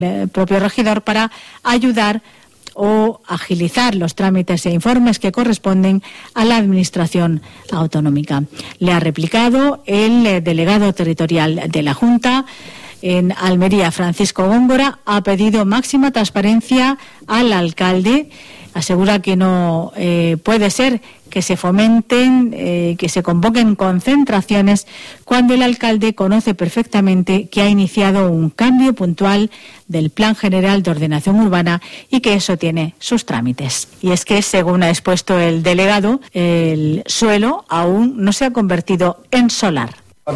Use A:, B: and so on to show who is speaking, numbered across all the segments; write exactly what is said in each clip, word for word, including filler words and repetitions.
A: el propio regidor para ayudar o agilizar los trámites e informes que corresponden a la Administración autonómica. Le ha replicado el delegado territorial de la Junta en Almería, Francisco Góngora, ha pedido máxima transparencia al alcalde. Asegura que no eh, puede ser que se fomenten, eh, que se convoquen concentraciones cuando el alcalde conoce perfectamente que ha iniciado un cambio puntual del Plan General de Ordenación Urbana y que eso tiene sus trámites. Y es que, según ha expuesto el delegado, el suelo aún no se ha convertido en solar.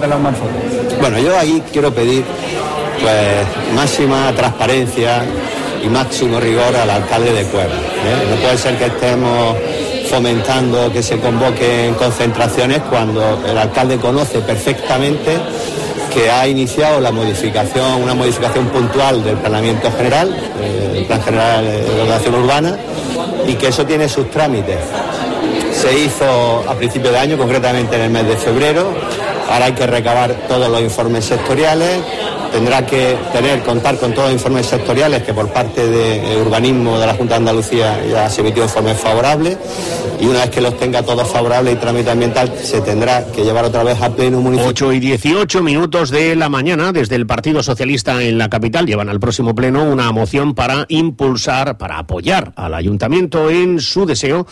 B: Bueno, yo ahí quiero pedir pues máxima transparencia y máximo rigor al alcalde de Cueva, ¿eh? No puede ser que estemos fomentando que se convoquen concentraciones cuando el alcalde conoce perfectamente que ha iniciado la modificación, una modificación puntual del planeamiento general, eh, el Plan General de Ordenación Urbana, y que eso tiene sus trámites. Se hizo a principios de año, concretamente en el mes de febrero. Ahora hay que recabar todos los informes sectoriales. Tendrá que tener, contar con todos los informes sectoriales, que por parte de urbanismo de la Junta de Andalucía ya se emitió informes favorables, y una vez que los tenga todos favorables y trámite ambiental, se tendrá que llevar otra vez a pleno municipal.
C: ocho y dieciocho minutos de la mañana, desde el Partido Socialista en la capital, llevan al próximo pleno una moción para impulsar, para apoyar al Ayuntamiento en su deseo,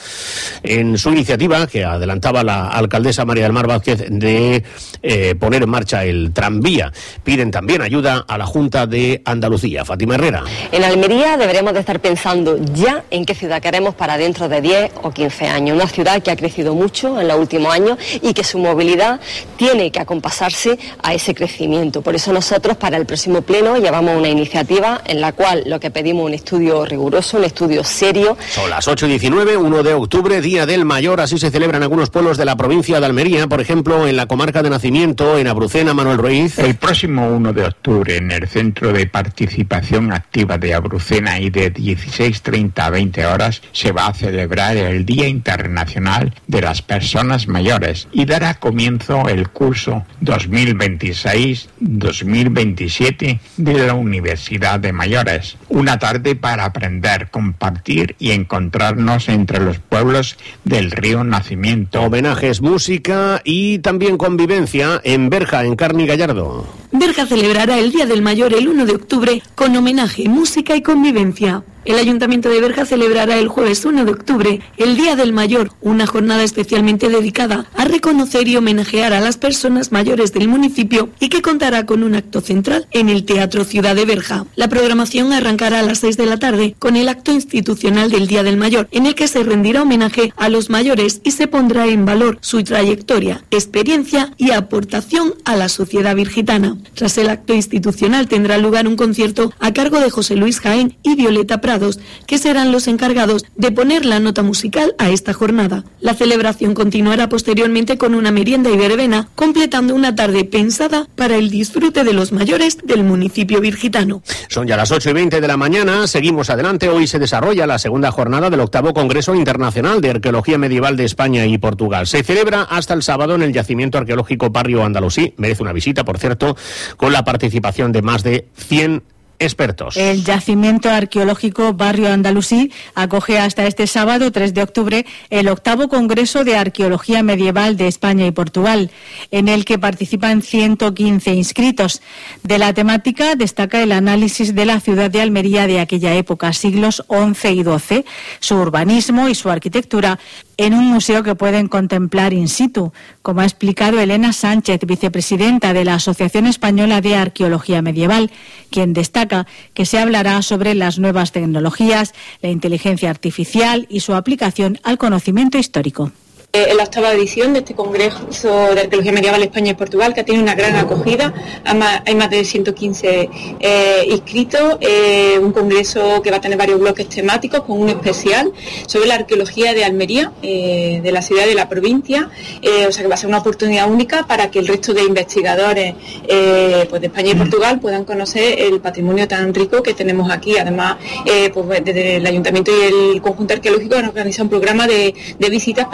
C: en su iniciativa, que adelantaba la alcaldesa María del Mar Vázquez, de eh, poner en marcha el tranvía. Piden también ayuda a la Junta de Andalucía. Fátima Herrera.
D: En Almería deberemos de estar pensando ya en qué ciudad queremos para dentro de diez o quince años. Una ciudad que ha crecido mucho en los últimos años y que su movilidad tiene que acompasarse a ese crecimiento. Por eso nosotros para el próximo pleno llevamos una iniciativa en la cual lo que pedimos es un estudio riguroso, un estudio serio.
C: Son las ocho y diecinueve, primero de octubre, Día del Mayor. Así se celebra en algunos pueblos de la provincia de Almería, por ejemplo, en la comarca de Nacimiento, en Abrucena. Manuel Ruiz.
E: El próximo primero de octubre, en el Centro de Participación Activa de Abrucena, y de dieciséis treinta a veinte horas, se va a celebrar el Día Internacional de las Personas Mayores y dará comienzo el curso dos mil veintiséis dos mil veintisiete de la Universidad de Mayores. Una tarde para aprender, compartir y encontrarnos entre los pueblos del río Nacimiento.
C: Homenajes, música y también convivencia en Berja, en Carni Gallardo.
F: Berja celebrará el Día del Mayor el primero de octubre con homenaje, música y convivencia. El Ayuntamiento de Berja celebrará el jueves primero de octubre el Día del Mayor, una jornada especialmente dedicada a reconocer y homenajear a las personas mayores del municipio y que contará con un acto central en el Teatro Ciudad de Berja. La programación arrancará a las seis de la tarde con el acto institucional del Día del Mayor, en el que se rendirá homenaje a los mayores y se pondrá en valor su trayectoria, experiencia y aportación a la sociedad virgitana. Tras el acto institucional tendrá lugar un concierto a cargo de José Luis Jaén y Violeta Prado, que serán los encargados de poner la nota musical a esta jornada. La celebración continuará posteriormente con una merienda y verbena, completando una tarde pensada para el disfrute de los mayores del municipio virgitano.
C: Son ya las ocho y veinte de la mañana, seguimos adelante. Hoy se desarrolla la segunda jornada del octavo Congreso Internacional de Arqueología Medieval de España y Portugal. Se celebra hasta el sábado en el Yacimiento Arqueológico Barrio Andalusí. Merece una visita, por cierto, con la participación de más de cien expertos.
A: El Yacimiento Arqueológico Barrio Andalusí acoge hasta este sábado, tres de octubre, el octavo Congreso de Arqueología Medieval de España y Portugal, en el que participan ciento quince inscritos. De la temática destaca el análisis de la ciudad de Almería de aquella época, siglos once y doce, su urbanismo y su arquitectura, en un museo que pueden contemplar in situ, como ha explicado Elena Sánchez, vicepresidenta de la Asociación Española de Arqueología Medieval, quien destaca que se hablará sobre las nuevas tecnologías, la inteligencia artificial y su aplicación al conocimiento histórico.
G: En la octava edición de este Congreso de Arqueología Medieval España y Portugal, que ha tenido una gran acogida. Hay más de ciento quince eh, inscritos, eh, un congreso que va a tener varios bloques temáticos, con un especial sobre la arqueología de Almería, eh, de la ciudad y de la provincia, eh, o sea que va a ser una oportunidad única para que el resto de investigadores eh, pues de España y Portugal puedan conocer el patrimonio tan rico que tenemos aquí. Además, eh, pues desde el Ayuntamiento y el Conjunto Arqueológico han organizado un programa de, de visitas para conocer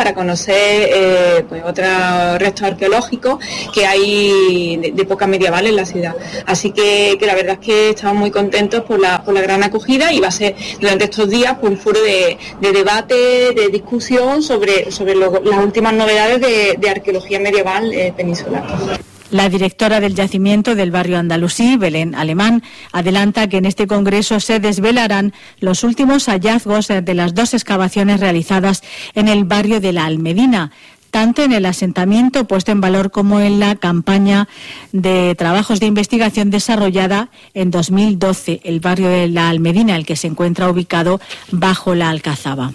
G: conocer eh, pues otros restos arqueológicos que hay de, de época medieval en la ciudad. Así que, que la verdad es que estamos muy contentos por la, por la gran acogida, y va a ser durante estos días pues, un foro de, de debate, de discusión sobre, sobre lo, las últimas novedades de, de arqueología medieval eh, peninsular.
A: La directora del yacimiento del barrio andalusí, Belén Alemán, adelanta que en este congreso se desvelarán los últimos hallazgos de las dos excavaciones realizadas en el barrio de la Almedina, tanto en el asentamiento puesto en valor como en la campaña de trabajos de investigación desarrollada en dos mil doce, el barrio de la Almedina, el que se encuentra ubicado bajo la Alcazaba.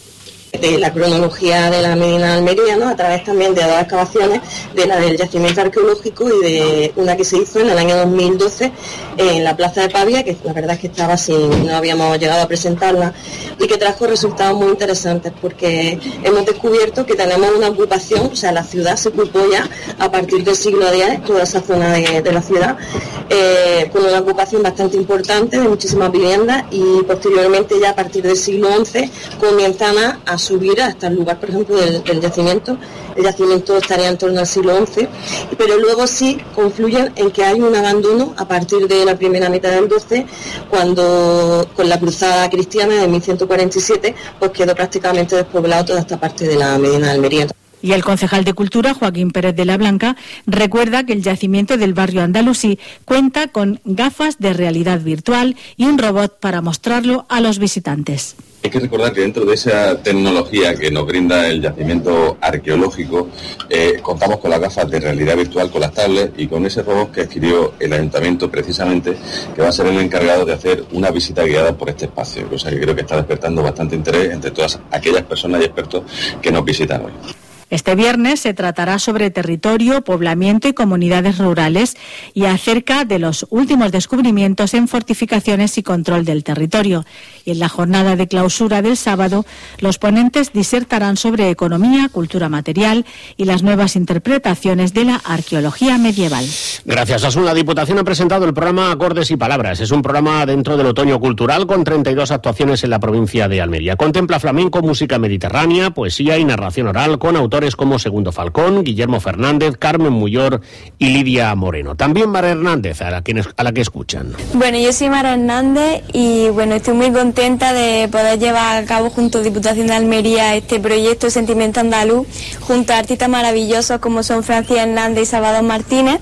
H: De la cronología de la Medina de Almería, ¿no? A través también de dos excavaciones, de la del yacimiento arqueológico y de una que se hizo en el año dos mil doce en la plaza de Pavia, que la verdad es que estaba sin, no habíamos llegado a presentarla, y que trajo resultados muy interesantes, porque hemos descubierto que tenemos una ocupación, o sea, la ciudad se ocupó ya a partir del siglo diez, toda esa zona de, de la ciudad, eh, con una ocupación bastante importante de muchísimas viviendas, y posteriormente ya a partir del siglo once comienzan a, a subir hasta el lugar, por ejemplo, del, del yacimiento. El yacimiento estaría en torno al siglo once, pero luego sí confluyen en que hay un abandono a partir de la primera mitad del doce, cuando con la cruzada cristiana de mil ciento cuarenta y siete, pues quedó prácticamente despoblado toda esta parte de la Medina de Almería.
A: Y el concejal de Cultura, Joaquín Pérez de la Blanca, recuerda que el yacimiento del barrio andalusí cuenta con gafas de realidad virtual y un robot para mostrarlo a los visitantes.
I: Hay que recordar que dentro de esa tecnología que nos brinda el yacimiento arqueológico, eh, contamos con las gafas de realidad virtual, con las tablets y con ese robot que adquirió el ayuntamiento precisamente, que va a ser el encargado de hacer una visita guiada por este espacio, cosa que creo que está despertando bastante interés entre todas aquellas personas y expertos que nos visitan hoy.
A: Este viernes se tratará sobre territorio, poblamiento y comunidades rurales, y acerca de los últimos descubrimientos en fortificaciones y control del territorio. Y en la jornada de clausura del sábado, los ponentes disertarán sobre economía, cultura material y las nuevas interpretaciones de la arqueología medieval.
C: Gracias, Asun. La Diputación ha presentado el programa Acordes y Palabras. Es un programa dentro del otoño cultural con treinta y dos actuaciones en la provincia de Almería. Contempla flamenco, música mediterránea, poesía y narración oral con autores como Segundo Falcón, Guillermo Fernández, Carmen Muyor y Lidia Moreno. También Mara Hernández, a la que, a la que escuchan.
J: Bueno, yo soy Mara Hernández y bueno, estoy muy contenta de poder llevar a cabo junto a Diputación de Almería este proyecto Sentimiento Andaluz, junto a artistas maravillosos como son Francis Hernández y Salvador Martínez.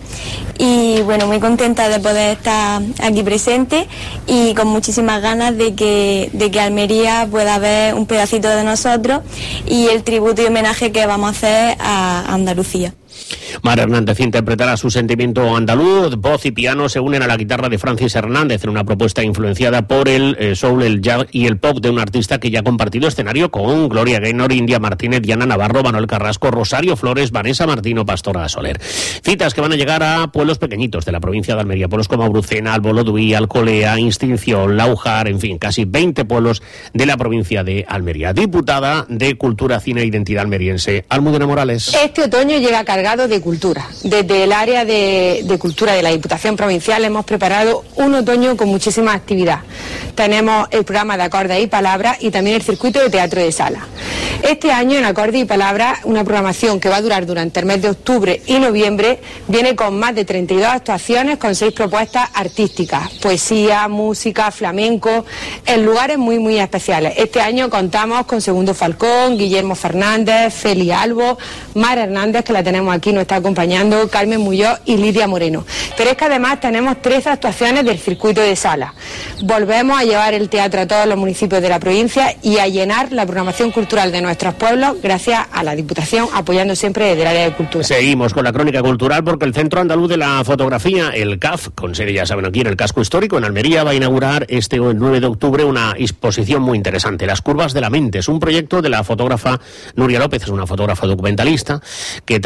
J: Y bueno, muy contenta de poder estar aquí presente y con muchísimas ganas de que, de que Almería pueda ver un pedacito de nosotros y el tributo y homenaje que vamos a hacer a Andalucía.
C: Mara Hernández interpretará su sentimiento andaluz. Voz y piano se unen a la guitarra de Francis Hernández en una propuesta influenciada por el eh, soul, el jazz y el pop de un artista que ya ha compartido escenario con Gloria Gaynor, India Martínez, Diana Navarro, Manuel Carrasco, Rosario Flores, Vanessa Martino, Pastora Soler. Citas que van a llegar a pueblos pequeñitos de la provincia de Almería, pueblos como Abrucena, Alboloduí, Alcolea, Instinción, Laujar, en fin, casi veinte pueblos de la provincia de Almería. Diputada de Cultura, Cine e Identidad Almeriense, Almudena Morales.
K: Este otoño llega cargado de cultura. Desde el área de, de cultura de la Diputación Provincial hemos preparado un otoño con muchísima actividad. Tenemos el programa de Acordes y Palabras y también el circuito de teatro de sala. Este año en Acordes y Palabras, una programación que va a durar durante el mes de octubre y noviembre, viene con más de treinta y dos actuaciones con seis propuestas artísticas, poesía, música, flamenco, en lugares muy muy especiales. Este año contamos con Segundo Falcón, Guillermo Fernández, Feli Albo, Mara Hernández, que la tenemos aquí, nos está acompañando, Carmen Muyor y Lidia Moreno. Pero es que además tenemos trece actuaciones del circuito de sala. Volvemos a llevar el teatro a todos los municipios de la provincia y a llenar la programación cultural de nuestros pueblos gracias a la Diputación, apoyando siempre desde el área de cultura.
C: Seguimos con la crónica cultural porque el Centro Andaluz de la Fotografía, el C A F, con sede, ya saben, aquí en el Casco Histórico, en Almería, va a inaugurar este nueve de octubre una exposición muy interesante, Las curvas de la mente. Es un proyecto de la fotógrafa Nuria López, es una fotógrafa documentalista que trata de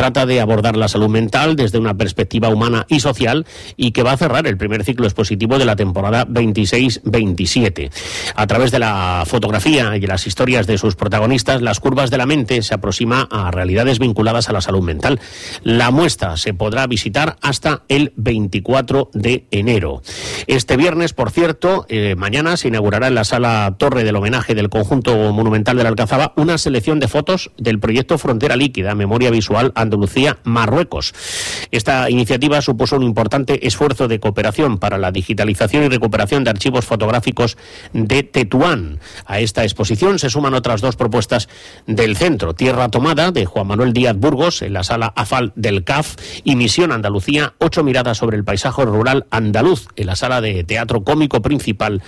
C: abordar la salud mental desde una perspectiva humana y social y que va a cerrar el primer ciclo expositivo de la temporada veintiséis veintisiete. A través de la fotografía y de las historias de sus protagonistas, Las curvas de la mente se aproxima a realidades vinculadas a la salud mental. La muestra se podrá visitar hasta el veinticuatro de enero. Este viernes, por cierto, eh, mañana se inaugurará en la Sala Torre del Homenaje del Conjunto Monumental de la Alcazaba una selección de fotos del proyecto Frontera Líquida, Memoria Visual Andalucía-Marruecos. Esta iniciativa supuso un importante esfuerzo de cooperación para la digitalización y recuperación de archivos fotográficos de Tetuán. A esta exposición se suman otras dos propuestas del centro: Tierra Tomada, de Juan Manuel Díaz Burgos, en la Sala AFAL del C A F, y Misión Andalucía, ocho miradas sobre el paisaje rural andaluz, en la Sala de Teatro Cómico Principal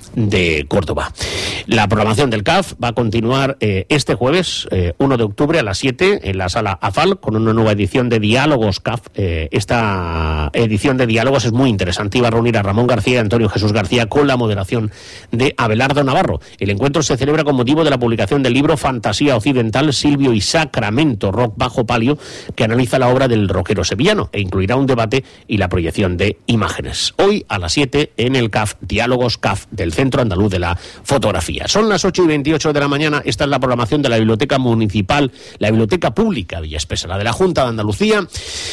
C: de Córdoba. La programación del C A F va a continuar eh, este jueves, eh, uno de octubre, a las siete, en la Sala AFAL, con una nueva edición de Diálogos C A F. Eh, esta edición de Diálogos es muy interesante y va a reunir a Ramón García y Antonio Jesús García con la moderación de Abelardo Navarro. El encuentro se celebra con motivo de la publicación del libro Fantasía Occidental, Silvio y Sacramento, rock bajo palio, que analiza la obra del rockero sevillano e incluirá un debate y la proyección de imágenes. Hoy a las siete en el C A F, Diálogos C A F del Centro Andaluz de la Fotografía. Son las ocho y veintiocho de la mañana. Esta es la programación de la Biblioteca Municipal, la Biblioteca Pública Villaespesa, la de la Junta de Andalucía.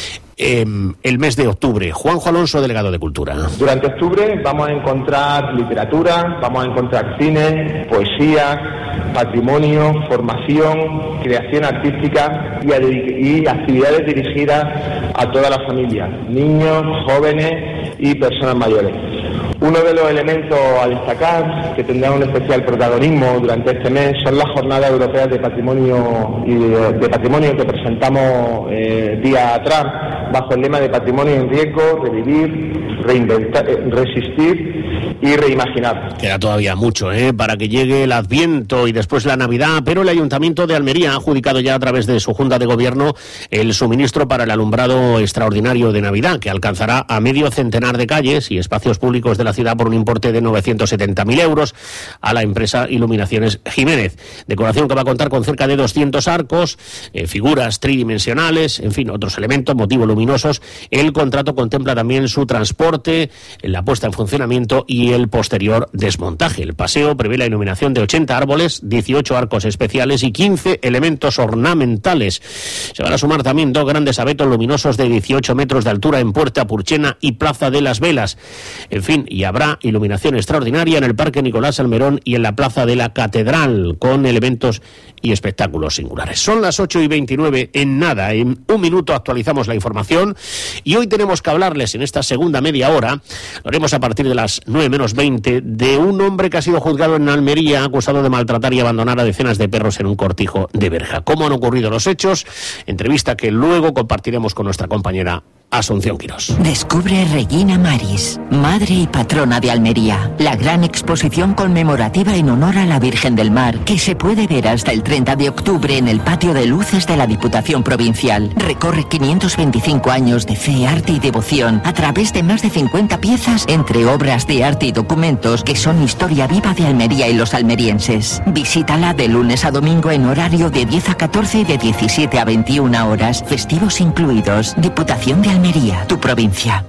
C: Eh, el mes de octubre. Juanjo Alonso, delegado de Cultura.
L: Durante octubre vamos a encontrar literatura, vamos a encontrar cine, poesía, patrimonio, formación, creación artística y, y actividades dirigidas a toda la familia, niños, jóvenes y personas mayores. Uno de los elementos a destacar que tendrá un especial protagonismo durante este mes son las jornadas europeas de patrimonio y de, de patrimonio que presentamos eh, días atrás bajo el lema de patrimonio en riesgo, revivir, reinventar, eh, resistir y reimaginar.
C: Queda todavía mucho ¿eh? para que llegue el Adviento y después la Navidad, pero el Ayuntamiento de Almería ha adjudicado ya a través de su Junta de Gobierno el suministro para el alumbrado extraordinario de Navidad, que alcanzará a medio centenar de calles y espacios públicos de la ciudad por un importe de novecientos setenta mil euros a la empresa Iluminaciones Jiménez. Decoración que va a contar con cerca de doscientos arcos, eh, figuras tridimensionales, en fin, otros elementos, motivos luminosos. El contrato contempla también su transporte, la puesta en funcionamiento y el posterior desmontaje. El paseo prevé la iluminación de ochenta árboles, dieciocho arcos especiales y quince elementos ornamentales. Se van a sumar también dos grandes abetos luminosos de dieciocho metros de altura en Puerta Purchena y Plaza de las Velas. En fin, y habrá iluminación extraordinaria en el Parque Nicolás Salmerón y en la Plaza de la Catedral, con elementos y espectáculos singulares. Son las ocho y veintinueve, en nada, en un minuto actualizamos la información y hoy tenemos que hablarles en esta segunda media hora, lo haremos a partir de las nueve menos veinte, de un hombre que ha sido juzgado en Almería acusado de maltratar y abandonar a decenas de perros en un cortijo de Berja. ¿Cómo han ocurrido los hechos? Entrevista que luego compartiremos con nuestra compañera Asunción Quirós.
M: Descubre Regina Maris, madre y patrona de Almería. La gran exposición conmemorativa en honor a la Virgen del Mar, que se puede ver hasta el treinta de octubre en el patio de luces de la Diputación Provincial. Recorre quinientos veinticinco años de fe, arte y devoción a través de más de cincuenta piezas entre obras de arte y documentos que son historia viva de Almería y los almerienses. Visítala de lunes a domingo en horario de diez a catorce y de diecisiete a veintiuna horas, festivos incluidos. Diputación de Almería. Almería, tu provincia.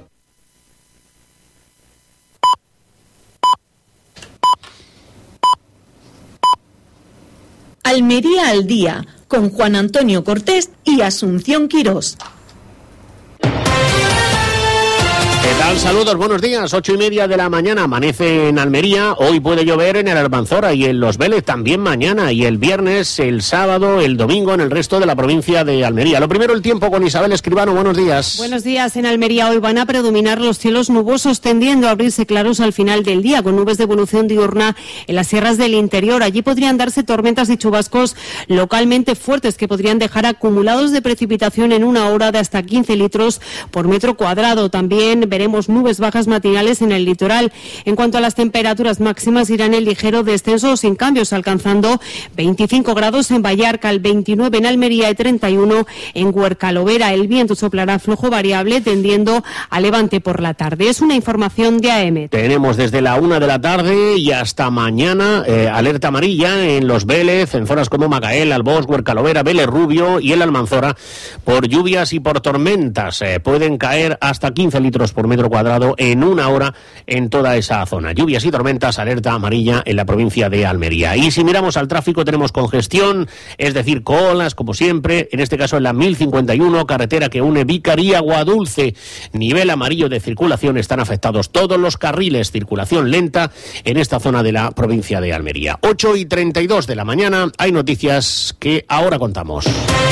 N: Almería al día, con Juan Antonio Cortés y Asunción Quirós.
C: ¿Qué tal? Saludos, buenos días. Ocho y media de la mañana, amanece en Almería. Hoy puede llover en el Almanzora y en Los Vélez también mañana. Y el viernes, el sábado, el domingo en el resto de la provincia de Almería. Lo primero, el tiempo con Isabel Escribano. Buenos días.
O: Buenos días. En Almería hoy van a predominar los cielos nubosos, tendiendo a abrirse claros al final del día, con nubes de evolución diurna en las sierras del interior. Allí podrían darse tormentas y chubascos localmente fuertes que podrían dejar acumulados de precipitación en una hora de hasta quince litros por metro cuadrado. También veremos cielos, nubes bajas matinales en el litoral. En cuanto a las temperaturas máximas, irán en ligero descenso sin cambios, alcanzando veinticinco grados en Vallarca, el veintinueve en Almería y treinta y uno en Huercalovera. El viento soplará flojo variable, tendiendo a levante por la tarde. Es una información de A M.
C: Tenemos desde la una de la tarde y hasta mañana eh, alerta amarilla en Los Vélez, en zonas como Magael, Albós, Huercalovera, Vélez Rubio y el Almanzora por lluvias y por tormentas. Eh, pueden caer hasta quince litros por metro cuadrado en una hora en toda esa zona. Lluvias y tormentas, alerta amarilla en la provincia de Almería. Y si miramos al tráfico, tenemos congestión, es decir, colas, como siempre, en este caso en la mil cincuenta y uno, carretera que une Vicaría a Aguadulce. Nivel amarillo de circulación, están afectados todos los carriles, circulación lenta en esta zona de la provincia de Almería. ocho y treinta y dos de la mañana, hay noticias que ahora contamos.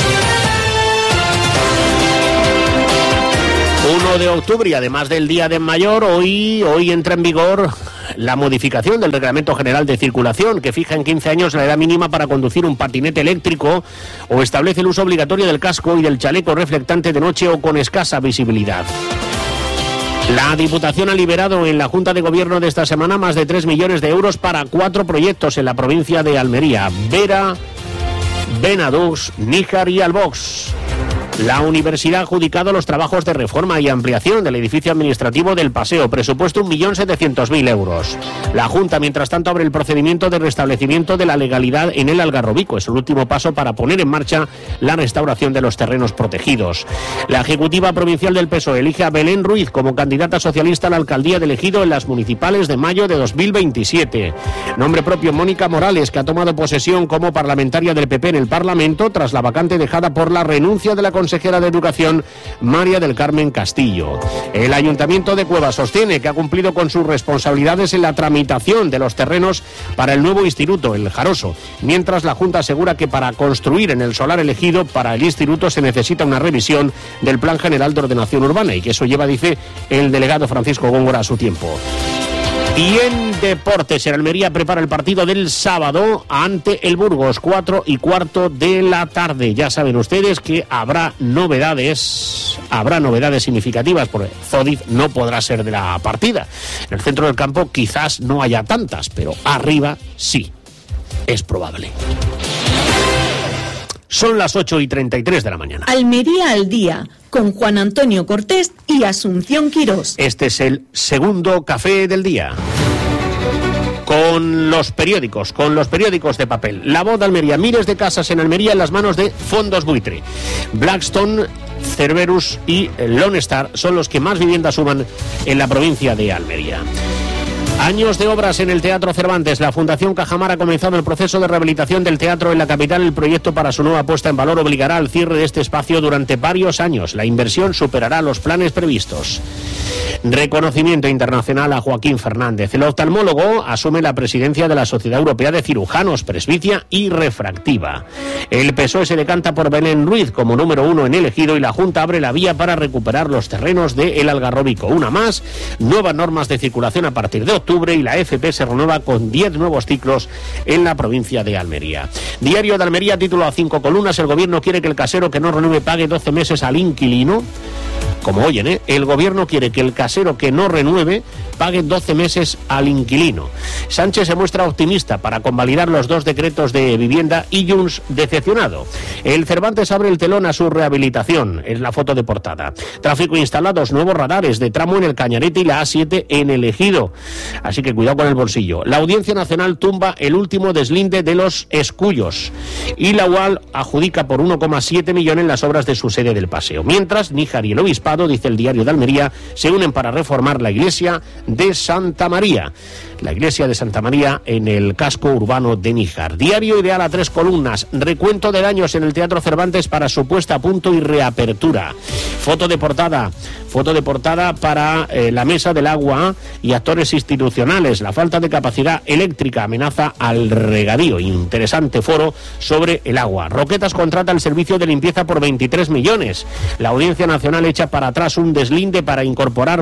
C: uno de octubre y además del Día del Mayor, hoy, hoy entra en vigor la modificación del Reglamento General de Circulación, que fija en quince años la edad mínima para conducir un patinete eléctrico o establece el uso obligatorio del casco y del chaleco reflectante de noche o con escasa visibilidad. La Diputación ha liberado en la Junta de Gobierno de esta semana más de tres millones de euros para cuatro proyectos en la provincia de Almería: Vera, Benadús, Níjar y Albox. La universidad ha adjudicado los trabajos de reforma y ampliación del edificio administrativo del Paseo, presupuesto un millón setecientos mil euros. La Junta, mientras tanto, abre el procedimiento de restablecimiento de la legalidad en el Algarrobico. Es el último paso para poner en marcha la restauración de los terrenos protegidos. La Ejecutiva Provincial del P S O E elige a Belén Ruiz como candidata socialista a la alcaldía de Ejido en las municipales de mayo de dos mil veintisiete. Nombre propio: Mónica Morales, que ha tomado posesión como parlamentaria del P P en el Parlamento tras la vacante dejada por la renuncia de la consejera de Educación, María del Carmen Castillo. El Ayuntamiento de Cuevas sostiene que ha cumplido con sus responsabilidades en la tramitación de los terrenos para el nuevo instituto, el Jaroso, mientras la Junta asegura que para construir en el solar elegido para el instituto se necesita una revisión del Plan General de Ordenación Urbana, y que eso lleva, dice el delegado Francisco Góngora, a su tiempo. Y en deportes, el Almería prepara el partido del sábado ante el Burgos, cuatro y cuarto de la tarde. Ya saben ustedes que habrá novedades, habrá novedades significativas, porque Zodiz no podrá ser de la partida. En el centro del campo quizás no haya tantas, pero arriba sí, es probable. Son las ocho y treinta y tres de la mañana.
N: Almería al día, con Juan Antonio Cortés y Asunción Quirós.
C: Este es el segundo café del día. Con los periódicos, con los periódicos de papel. La Voz de Almería: miles de casas en Almería en las manos de fondos buitre. Blackstone, Cerberus y Lone Star son los que más viviendas suman en la provincia de Almería. Años de obras en el Teatro Cervantes. La Fundación Cajamar ha comenzado el proceso de rehabilitación del teatro en la capital. El proyecto para su nueva puesta en valor obligará al cierre de este espacio durante varios años. La inversión superará los planes previstos. Reconocimiento internacional a Joaquín Fernández. El oftalmólogo asume la presidencia de la Sociedad Europea de Cirujanos, Presbicia y Refractiva. El P S O E se decanta por Belén Ruiz como número uno en el Ejido, y la Junta abre la vía para recuperar los terrenos de El Algarrobico. Una más, nuevas normas de circulación a partir de octubre, y la F P se renueva con diez nuevos ciclos en la provincia de Almería. Diario de Almería, título a cinco columnas: el gobierno quiere que el casero que no renueve pague doce meses al inquilino. Como oyen, ¿eh? El gobierno quiere que el casero que no renueve pague doce meses al inquilino. Sánchez se muestra optimista para convalidar los dos decretos de vivienda y Junts decepcionado. El Cervantes abre el telón a su rehabilitación. Es la foto de portada. Tráfico instalados, nuevos radares de tramo en el Cañarete y la A siete en el Ejido. Así que cuidado con el bolsillo. La Audiencia Nacional tumba el último deslinde de los Escullos. Y la U A L adjudica por uno coma siete millones las obras de su sede del Paseo. Mientras, Níjar y el Obispado, dice el Diario de Almería, se unen para reformar la iglesia de Santa María. La iglesia de Santa María en el casco urbano de Níjar. Diario Ideal a tres columnas: recuento de daños en el Teatro Cervantes para su puesta a punto y reapertura. Foto de portada, foto de portada para eh, la Mesa del Agua y actores institucionales. La falta de capacidad eléctrica amenaza al regadío. Interesante foro sobre el agua. Roquetas contrata el servicio de limpieza por veintitrés millones. La Audiencia Nacional echa para atrás un deslinde para incorporar más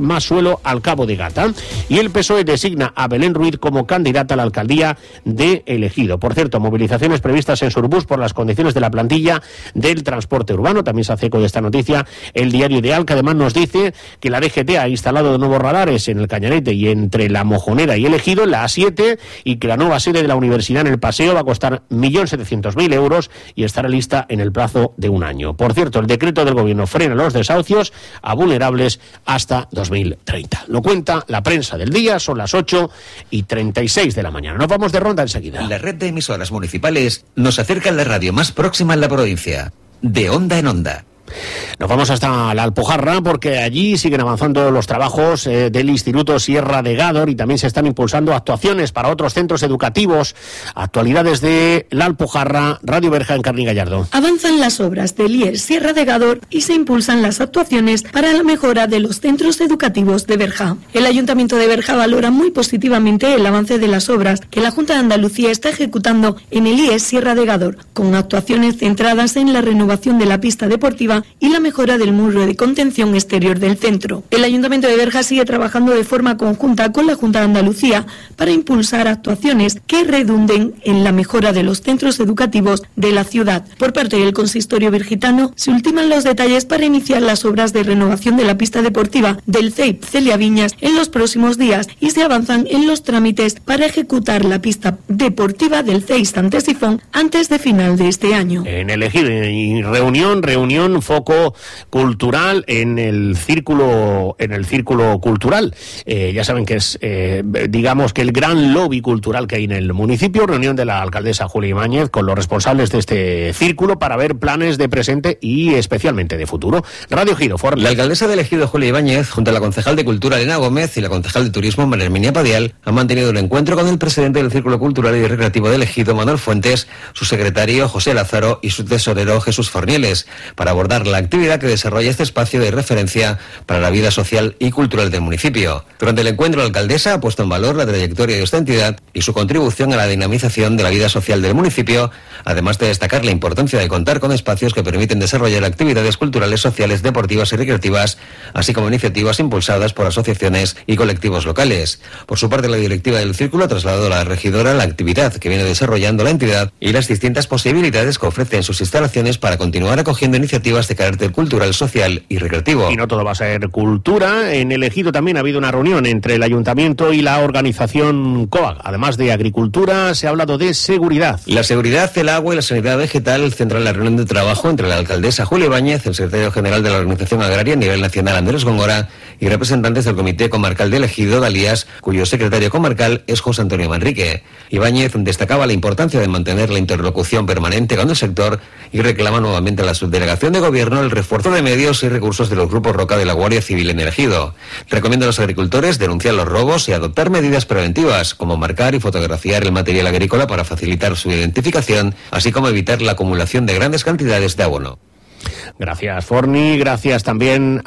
C: más suelo al Cabo de Gata. Y el P S O E designa a Belén Ruiz como candidata a la alcaldía de El Ejido. Por cierto, movilizaciones previstas en Surbus por las condiciones de la plantilla del transporte urbano. También se hace eco de esta noticia el diario de Alca. Además nos dice que la D G T ha instalado nuevos radares en el Cañarete y entre la Mojonera y El Ejido, en la A siete, y que la nueva sede de la universidad en El Paseo va a costar un millón setecientos mil euros y estará lista en el plazo de un año. Por cierto, el decreto del gobierno frena los desahucios a vulnerables hasta dos mil treinta. Lo cuenta la prensa del día, son las ocho y treinta y seis de la mañana. Nos vamos de ronda enseguida.
P: La red de emisoras municipales nos acerca a la radio más próxima en la provincia. De onda en onda.
C: Nos vamos hasta la Alpujarra porque allí siguen avanzando los trabajos eh, del Instituto Sierra de Gádor y también se están impulsando actuaciones para otros centros educativos. Actualidades de la Alpujarra, Radio Berja en Carni Gallardo.
F: Avanzan las obras del I E S Sierra de Gádor y se impulsan las actuaciones para la mejora de los centros educativos de Berja. El Ayuntamiento de Berja valora muy positivamente el avance de las obras que la Junta de Andalucía está ejecutando en el I E S Sierra de Gádor, con actuaciones centradas en la renovación de la pista deportiva y la mejora del muro de contención exterior del centro. El Ayuntamiento de Berja sigue trabajando de forma conjunta con la Junta de Andalucía para impulsar actuaciones que redunden en la mejora de los centros educativos de la ciudad. Por parte del consistorio bergitano se ultiman los detalles para iniciar las obras de renovación de la pista deportiva del C E I P Celia Viñas en los próximos días y se avanzan en los trámites para ejecutar la pista deportiva del C E I Sante Sifón antes de final de este año.
C: En el Ejido, reunión, reunión foco cultural en el círculo en el círculo cultural. Eh, ya saben que es, eh, digamos que el gran lobby cultural que hay en el municipio. Reunión de la alcaldesa Julia Ibáñez con los responsables de este círculo para ver planes de presente y especialmente de futuro. Radio Giro, Ford.
Q: La alcaldesa del Ejido, Julia Ibáñez, junto a la concejal de Cultura, Elena Gómez, y la concejal de Turismo, María Herminia Padial, han mantenido un encuentro con el presidente del Círculo Cultural y Recreativo del Ejido, Manuel Fuentes, su secretario, José Lázaro, y su tesorero, Jesús Fornieles, para abordar la actividad que desarrolla este espacio de referencia para la vida social y cultural del municipio. Durante el encuentro, la alcaldesa ha puesto en valor la trayectoria de esta entidad y su contribución a la dinamización de la vida social del municipio, además de destacar la importancia de contar con espacios que permiten desarrollar actividades culturales, sociales, deportivas y recreativas, así como iniciativas impulsadas por asociaciones y colectivos locales. Por su parte, la directiva del Círculo ha trasladado a la regidora la actividad que viene desarrollando la entidad y las distintas posibilidades que ofrecen sus instalaciones para continuar acogiendo iniciativas de carácter cultural, social y recreativo.
C: Y no todo va a ser cultura. En el Ejido también ha habido una reunión entre el Ayuntamiento y la organización COAG. Además de agricultura, se ha hablado de seguridad.
Q: La seguridad, el agua y la sanidad vegetal centran la reunión de trabajo entre la alcaldesa Julia Ibáñez, el secretario general de la Organización Agraria a nivel nacional, Andrés Góngora, y representantes del Comité Comarcal del Ejido, Dalías, cuyo secretario comarcal es José Antonio Manrique. Ibáñez destacaba la importancia de mantener la interlocución permanente con el sector y reclama nuevamente a la subdelegación de gobierno el refuerzo de medios y recursos de los grupos Roca de la Guardia Civil en el Ejido. Recomienda a los agricultores denunciar los robos y adoptar medidas preventivas, como marcar y fotografiar el material agrícola para facilitar su identificación, así como evitar la acumulación de grandes cantidades de abono.
C: Gracias, Forni. Gracias también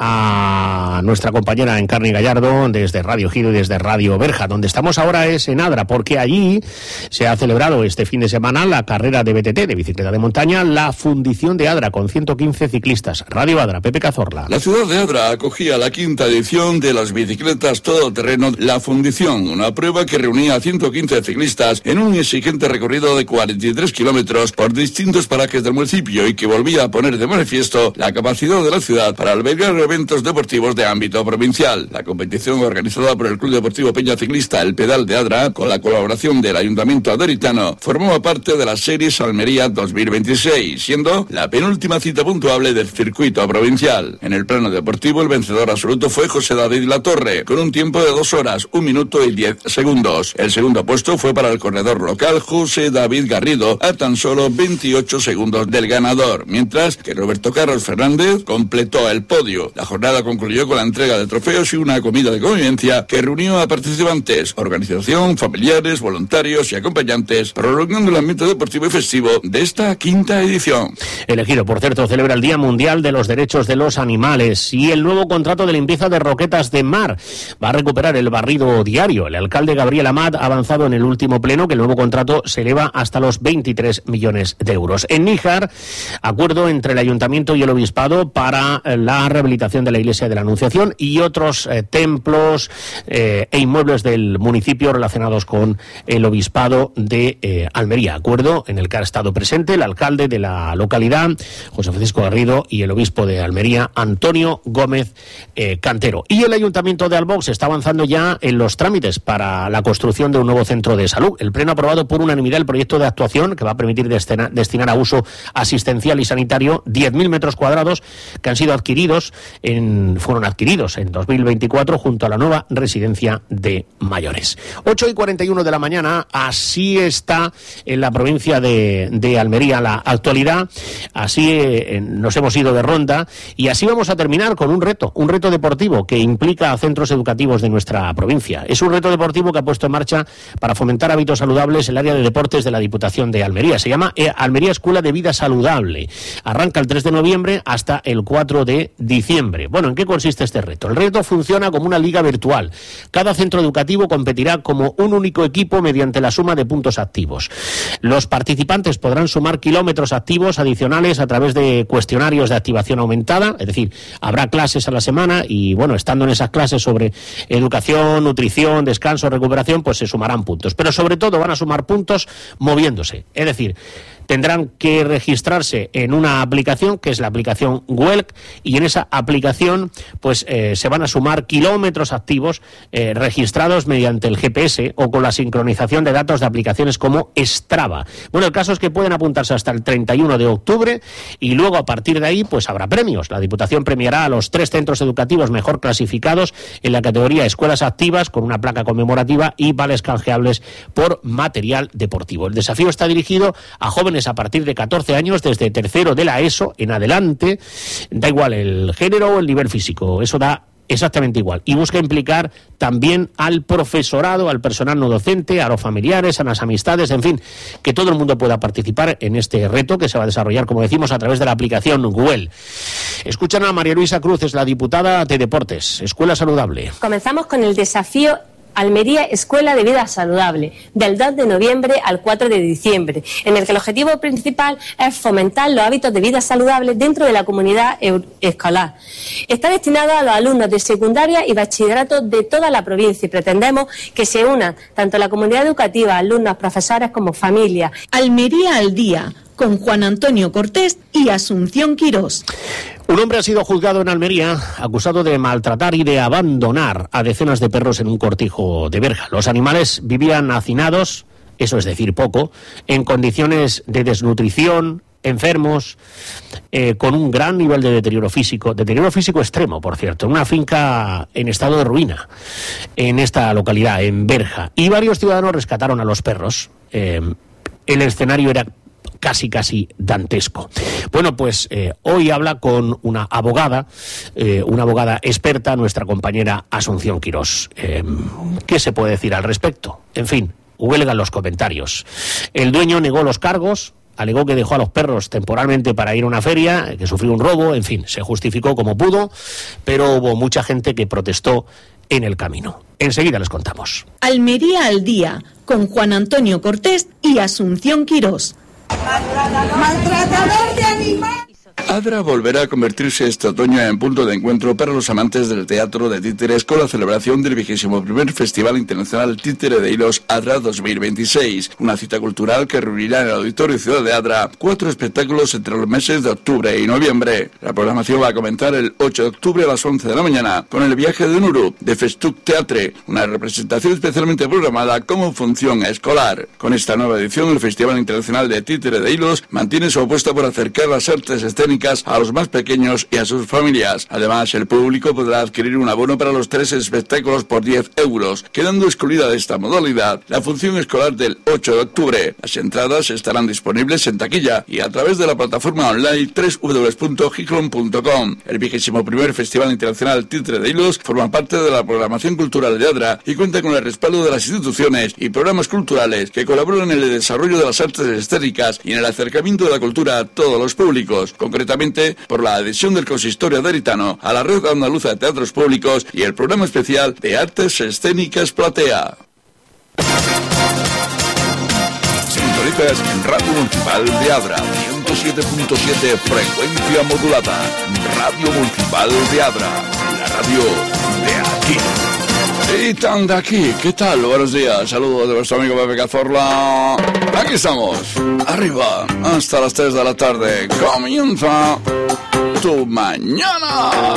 C: a nuestra compañera en Carni Gallardo desde Radio Giro y desde Radio Berja. Donde estamos ahora es en Adra, porque allí se ha celebrado este fin de semana la carrera de B T T, de bicicleta de montaña, la fundición de Adra, con ciento quince ciclistas. Radio Adra, Pepe Cazorla.
R: La ciudad de Adra acogía la quinta edición de las bicicletas todoterreno La Fundición, una prueba que reunía a ciento quince ciclistas en un exigente recorrido de cuarenta y tres kilómetros por distintos parajes del municipio y que volvía a poner de manifiesto la capacidad de la ciudad para albergar eventos deportivos de ámbito provincial. La competición, organizada por el Club Deportivo Peña Ciclista El Pedal de Adra, con la colaboración del Ayuntamiento adoritano, formaba parte de la serie Almería dos mil veintiséis, siendo la penúltima cita puntuable del circuito provincial. En el plano deportivo, el vencedor absoluto fue José David Latorre, con un tiempo de dos horas, un minuto y diez segundos. El segundo puesto fue para el corredor local José David Garrido, a tan solo veintiocho segundos del ganador, mientras que Roberto Carlos Fernández completó el podio. La jornada concluyó con la entrega de trofeos y una comida de convivencia que reunió a participantes, organización, familiares, voluntarios y acompañantes, prolongando el ambiente deportivo y festivo de esta quinta edición.
C: El Ejido, por cierto, celebra el Día Mundial de los Derechos de los Animales y el nuevo contrato de limpieza de Roquetas de Mar va a recuperar el barrido diario. El alcalde Gabriel Amat ha avanzado en el último pleno que el nuevo contrato se eleva hasta los veintitrés millones de euros. En Níjar, acuerdo entre el Ayuntamiento Ayuntamiento y el Obispado para la rehabilitación de la Iglesia de la Anunciación y otros eh, templos eh, e inmuebles del municipio relacionados con el Obispado de eh, Almería. Acuerdo en el que ha estado presente el alcalde de la localidad, José Francisco Garrido, y el obispo de Almería, Antonio Gómez eh, Cantero. Y el Ayuntamiento de Albox está avanzando ya en los trámites para la construcción de un nuevo centro de salud. El Pleno ha aprobado por unanimidad el proyecto de actuación que va a permitir destina, destinar a uso asistencial y sanitario diez mil metros cuadrados que han sido adquiridos en, fueron adquiridos en dos mil veinticuatro junto a la nueva residencia de mayores. ocho y cuarenta y uno de la mañana, así está en la provincia de, de Almería la actualidad, así eh, nos hemos ido de ronda y así vamos a terminar con un reto, un reto deportivo que implica a centros educativos de nuestra provincia. Es un reto deportivo que ha puesto en marcha para fomentar hábitos saludables el área de deportes de la Diputación de Almería. Se llama eh, Almería Escuela de Vida Saludable. Arranca el tres de noviembre hasta el cuatro de diciembre. Bueno, ¿en qué consiste este reto? El reto funciona como una liga virtual. Cada centro educativo competirá como un único equipo mediante la suma de puntos activos. Los participantes podrán sumar kilómetros activos adicionales a través de cuestionarios de activación aumentada, es decir, habrá clases a la semana y, bueno, estando en esas clases sobre educación, nutrición, descanso, recuperación, pues se sumarán puntos. Pero sobre todo van a sumar puntos moviéndose, es decir, tendrán que registrarse en una aplicación que es la aplicación Welk y en esa aplicación pues eh, se van a sumar kilómetros activos eh, registrados mediante el G P S o con la sincronización de datos de aplicaciones como Strava. Bueno, el caso es que pueden apuntarse hasta el treinta y uno de octubre y luego a partir de ahí pues habrá premios. La Diputación premiará a los tres centros educativos mejor clasificados en la categoría Escuelas Activas con una placa conmemorativa y vales canjeables por material deportivo. El desafío está dirigido a jóvenes a partir de catorce años, desde tercero de la ESO en adelante, da igual el género o el nivel físico, eso da exactamente igual, y busca implicar también al profesorado, al personal no docente, a los familiares, a las amistades, en fin, que todo el mundo pueda participar en este reto que se va a desarrollar, como decimos, a través de la aplicación Google. Escuchan a María Luisa Cruz, es la diputada de Deportes, Escuela Saludable.
S: Comenzamos con el desafío Almería Escuela de Vida Saludable, del dos de noviembre al cuatro de diciembre, en el que el objetivo principal es fomentar los hábitos de vida saludable dentro de la comunidad escolar. Está destinado a los alumnos de secundaria y bachillerato de toda la provincia y pretendemos que se unan tanto la comunidad educativa, alumnos, profesores como familias.
N: Almería al día, con Juan Antonio Cortés y Asunción Quirós.
C: Un hombre ha sido juzgado en Almería acusado de maltratar y de abandonar a decenas de perros en un cortijo de Berja. Los animales vivían hacinados, eso es decir, poco, en condiciones de desnutrición, enfermos, eh, con un gran nivel de deterioro físico, deterioro físico extremo, por cierto, en una finca en estado de ruina, en esta localidad, en Berja. Y varios ciudadanos rescataron a los perros. Eh, el escenario era casi, casi dantesco. Bueno, pues eh, hoy habla con una abogada, eh, una abogada experta, nuestra compañera Asunción Quirós. Eh, ¿Qué se puede decir al respecto? En fin, huelgan los comentarios. El dueño negó los cargos, alegó que dejó a los perros temporalmente para ir a una feria, que sufrió un robo, en fin, se justificó como pudo, pero hubo mucha gente que protestó en el camino. Enseguida les contamos.
N: Almería al día, con Juan Antonio Cortés y Asunción Quirós.
R: Maltratador de animales. Adra volverá a convertirse este otoño en punto de encuentro para los amantes del teatro de títeres con la celebración del vigésimo primer Festival Internacional Títere de Hilos Adra dos mil veintiséis, una cita cultural que reunirá en el Auditorio Ciudad de Adra cuatro espectáculos entre los meses de octubre y noviembre. La programación va a comenzar el ocho de octubre a las once de la mañana con el viaje de Nuru de Festuc Teatre, una representación especialmente programada como función escolar. Con esta nueva edición, el Festival Internacional de Títere de Hilos mantiene su apuesta por acercar las artes escénicas a los más pequeños y a sus familias. Además, el público podrá adquirir un abono para los tres espectáculos por diez euros, quedando excluida de esta modalidad la función escolar del ocho de octubre. Las entradas estarán disponibles en taquilla y a través de la plataforma online doble u doble u doble u punto giclon punto com. El vigésimo primer Festival Internacional Títere de Hilos forma parte de la programación cultural de Adra y cuenta con el respaldo de las instituciones y programas culturales que colaboran en el desarrollo de las artes escénicas y en el acercamiento de la cultura a todos los públicos, concretamente por la adhesión del Consistorio Adritano a la Red Andaluza de Teatros Públicos y el programa especial de Artes Escénicas Platea. Sintonizas en Radio Municipal de Adra, ciento siete punto siete frecuencia modulada. Radio Municipal de Adra, la radio de aquí. Y tan de aquí, ¿qué tal? Buenos días, saludos de vuestro amigo Pepe Cazorla. Aquí estamos, arriba, hasta las tres de la tarde. Comienza tu mañana.